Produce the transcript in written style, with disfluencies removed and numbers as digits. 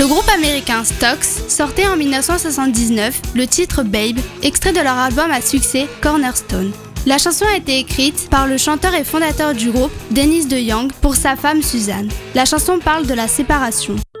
Le groupe américain Stax sortait en 1979 le titre Babe, extrait de leur album à succès Cornerstone. La chanson a été écrite par le chanteur et fondateur du groupe, Dennis DeYoung, pour sa femme Suzanne. La chanson parle de la séparation.